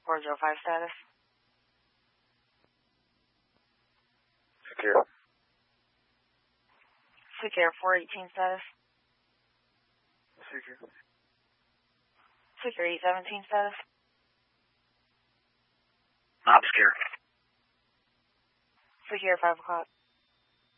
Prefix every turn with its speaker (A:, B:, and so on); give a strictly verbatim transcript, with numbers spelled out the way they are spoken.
A: four zero five status.
B: Secure.
A: Secure four eighteen status.
B: Secure.
A: Secure eight seventeen status.
B: Not secure.
A: Secure five o'clock.